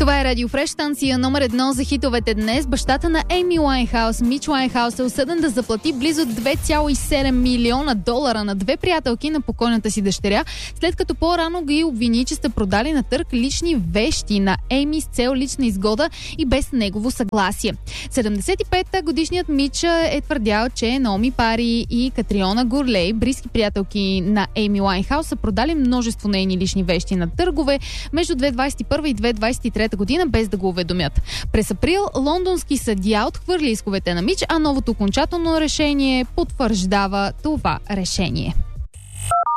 Това е Радио Фреш, станция номер 1 за хитовете днес. Бащата на Ейми Уайнхаус, Мич Уайнхаус, е осъден да заплати близо $2,7 милиона на две приятелки на покойната си дъщеря, след като по-рано ги обвини, че са продали на търг лични вещи на Ейми с цел лична изгода и без негово съгласие. 75-годишният Мич е твърдял, че Наоми Пари и Катриона Горлей, близки приятелки на Ейми Уайнхаус, са продали множество нейни лични вещи на търгове между 2021 и 2023 година, без да го уведомят. През април лондонски съдия отхвърли исковете на Мич, а новото окончателно решение потвърждава това решение.